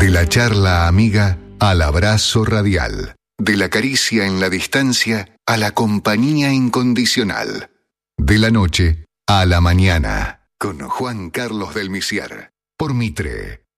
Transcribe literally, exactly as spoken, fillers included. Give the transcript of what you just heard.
De la charla amiga al abrazo radial. De la caricia en la distancia a la compañía incondicional. De la noche a la mañana. Con Juan Carlos del Misier. Por Mitre.